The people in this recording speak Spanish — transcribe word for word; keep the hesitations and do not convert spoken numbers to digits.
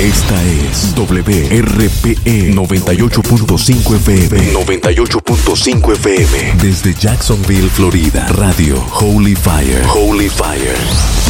Esta es W R P E noventa y ocho punto cinco F M. noventa y ocho punto cinco F M. Desde Jacksonville, Florida. Radio Holy Fire. Holy Fire.